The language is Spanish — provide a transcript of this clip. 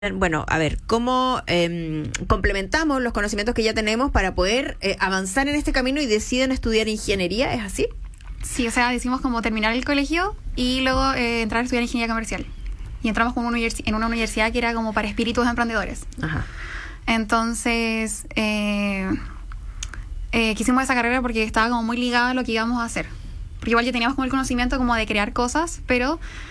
Bueno, a ver, ¿cómo complementamos los conocimientos que ya tenemos para poder avanzar en este camino y deciden estudiar ingeniería? ¿Es así? Sí, o sea, decimos como terminar el colegio y luego entrar a estudiar ingeniería comercial. Y entramos como en una universidad que era como para espíritus emprendedores. Ajá. Entonces, quisimos esa carrera porque estaba como muy ligada a lo que íbamos a hacer. Porque igual ya teníamos como el conocimiento como de crear cosas, pero